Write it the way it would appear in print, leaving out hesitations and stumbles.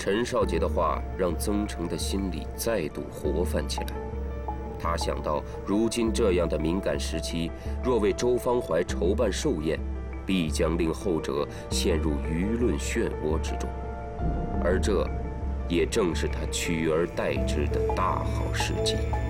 陈少杰的话让曾成的心里再度活泛起来。他想到，如今这样的敏感时期，若为周方怀筹办寿宴，必将令后者陷入舆论漩涡之中，而这，也正是他取而代之的大好时机。